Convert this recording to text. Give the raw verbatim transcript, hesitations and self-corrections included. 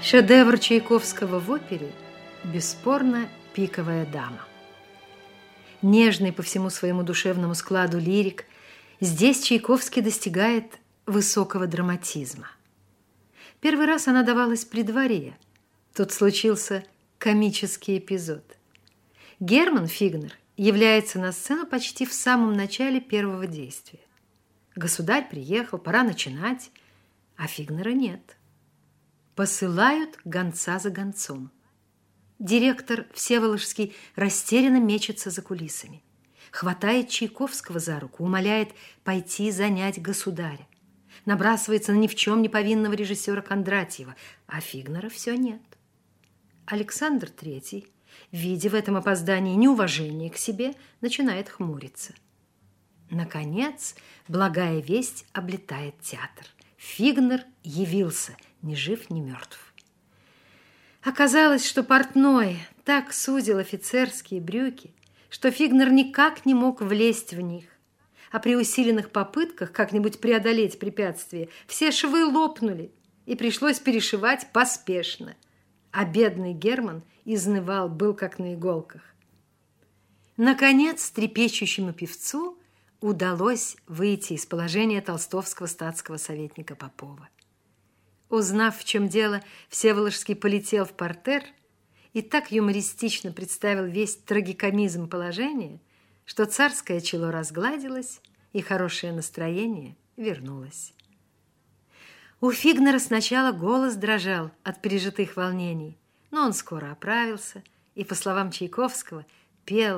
Шедевр Чайковского в опере бесспорно «Пиковая дама». Нежный по всему своему душевному складу лирик, здесь Чайковский достигает высокого драматизма. Первый раз она давалась при дворе. Тут случился комический эпизод. Герман Фигнер является на сцену почти в самом начале первого действия. Государь приехал, пора начинать, а Фигнера нет. Посылают гонца за гонцом. Директор Всеволожский растерянно мечется за кулисами. Хватает Чайковского за руку, умоляет пойти занять государя. Набрасывается на ни в чем не повинного режиссера Кондратьева, а Фигнера все нет. Александр Третий, видя в этом опоздании неуважение к себе, начинает хмуриться. Наконец, благая весть облетает театр. Фигнер явился, ни жив, ни мертв. Оказалось, что портной так сузил офицерские брюки, что Фигнер никак не мог влезть в них, а при усиленных попытках как-нибудь преодолеть препятствие все швы лопнули, и пришлось перешивать поспешно, а бедный Герман изнывал, был как на иголках. Наконец, трепещущему певцу удалось выйти из положения толстовского статского советника Попова. Узнав, в чем дело, Всеволожский полетел в партер и так юмористично представил весь трагикомизм положения, что царское чело разгладилось и хорошее настроение вернулось. У Фигнера сначала голос дрожал от пережитых волнений, но он скоро оправился и, по словам Чайковского, пел